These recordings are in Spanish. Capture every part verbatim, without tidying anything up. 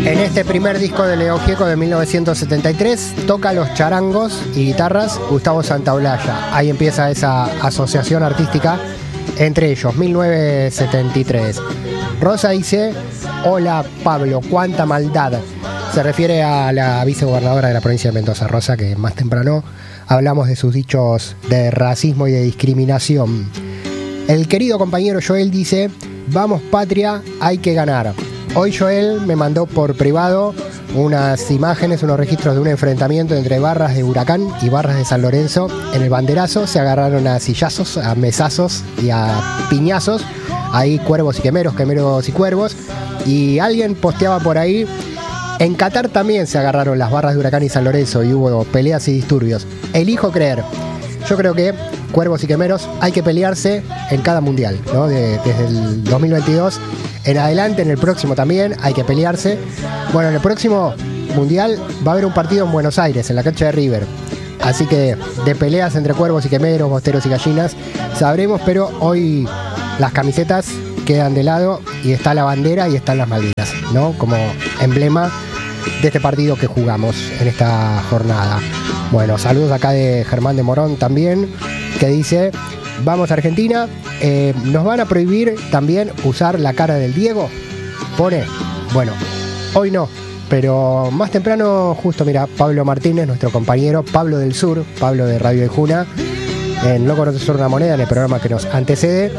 En este primer disco de León Gieco de mil novecientos setenta y tres toca los charangos y guitarras Gustavo Santaolalla. Ahí empieza esa asociación artística entre ellos, mil novecientos setenta y tres. Rosa dice: hola Pablo, cuánta maldad. Se refiere a la vicegobernadora de la provincia de Mendoza, Rosa, que más temprano hablamos de sus dichos de racismo y de discriminación. El querido compañero Joel dice: vamos patria, hay que ganar. Hoy Joel me mandó por privado unas imágenes, unos registros de un enfrentamiento entre barras de Huracán y barras de San Lorenzo. En el banderazo se agarraron a sillazos, a mesazos y a piñazos. Ahí cuervos y quemeros, quemeros y cuervos. Y alguien posteaba por ahí: en Qatar también se agarraron las barras de Huracán y San Lorenzo y hubo peleas y disturbios. Elijo creer. Yo creo que cuervos y quemeros hay que pelearse en cada mundial, ¿no? De, desde el dos mil veintidós en adelante, en el próximo también hay que pelearse. Bueno, en el próximo mundial va a haber un partido en Buenos Aires, en la cancha de River. Así que de peleas entre cuervos y quemeros, bosteros y gallinas, sabremos, pero hoy las camisetas quedan de lado y está la bandera y están las Malvinas, ¿no? Como emblema de este partido que jugamos en esta jornada. Bueno, saludos acá de Germán de Morón también, que dice: vamos a Argentina, eh, nos van a prohibir también usar la cara del Diego. Pone, bueno, hoy no, pero más temprano, justo mira, Pablo Martínez, nuestro compañero, Pablo del Sur, Pablo de Radio de Juna, en Loco No Te Sobra Una Moneda, en el programa que nos antecede,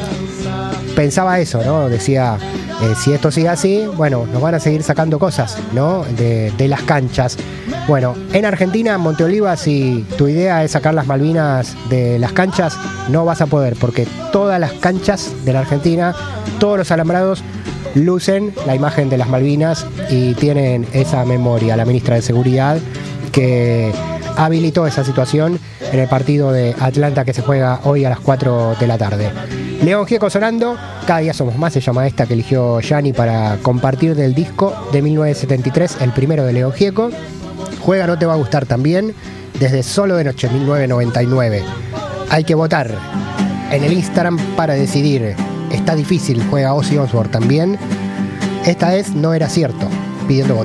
pensaba eso, ¿no? Decía: eh, si esto sigue así, bueno, nos van a seguir sacando cosas, ¿no? De, de las canchas. Bueno, en Argentina, en Monteoliva, si tu idea es sacar las Malvinas de las canchas, no vas a poder, porque todas las canchas de la Argentina, todos los alambrados lucen la imagen de las Malvinas y tienen esa memoria. La ministra de Seguridad que habilitó esa situación en el partido de Atlanta que se juega hoy a las cuatro de la tarde. León Gieco sonando, Cada día somos más, se llama esta que eligió Yanni para compartir del disco de mil novecientos setenta y tres, el primero de León Gieco. Juega No Te Va a Gustar también, desde Solo de Noche, mil novecientos noventa y nueve. Hay que votar en el Instagram para decidir. Está difícil, juega Ozzy Osbourne también. Esta es No Era Cierto, pidiendo votos.